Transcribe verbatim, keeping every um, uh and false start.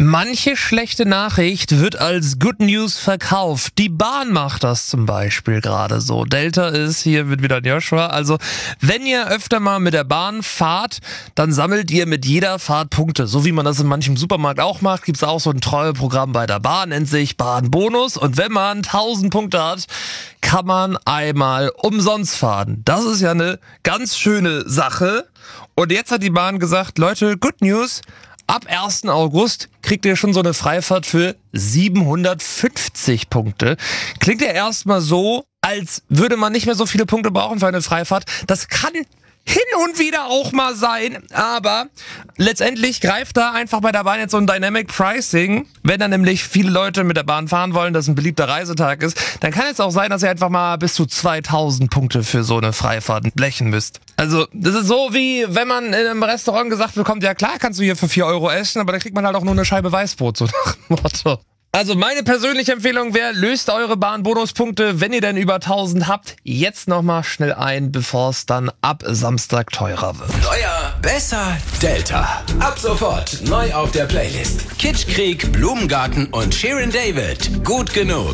Manche schlechte Nachricht wird als Good News verkauft. Die Bahn macht das zum Beispiel gerade so. Delta ist, hier wird wieder ein Joshua. Also, wenn ihr öfter mal mit der Bahn fahrt, dann sammelt ihr mit jeder Fahrt Punkte. So wie man das in manchem Supermarkt auch macht, gibt's auch so ein Treueprogramm bei der Bahn, nennt sich Bahnbonus. Und wenn man tausend Punkte hat, kann man einmal umsonst fahren. Das ist ja eine ganz schöne Sache. Und jetzt hat die Bahn gesagt, Leute, Good News, ab ersten August kriegt ihr schon so eine Freifahrt für siebenhundertfünfzig Punkte. Klingt ja erstmal so, als würde man nicht mehr so viele Punkte brauchen für eine Freifahrt. Das kann hin und wieder auch mal sein, aber letztendlich greift da einfach bei der Bahn jetzt so ein Dynamic Pricing. Wenn dann nämlich viele Leute mit der Bahn fahren wollen, dass ein beliebter Reisetag ist, dann kann es auch sein, dass ihr einfach mal bis zu zweitausend Punkte für so eine Freifahrt blechen müsst. Also das ist so, wie wenn man in einem Restaurant gesagt bekommt, ja klar kannst du hier für vier Euro essen, aber da kriegt man halt auch nur eine Scheibe Weißbrot, so nach dem Motto. Also meine persönliche Empfehlung wäre, löst eure Bahnbonuspunkte, wenn ihr denn über tausend habt, jetzt nochmal schnell ein, bevor es dann ab Samstag teurer wird. Teuer, besser, Delta. Ab sofort neu auf der Playlist. Kitschkrieg, Blumengarten und Shirin David. Gut genug.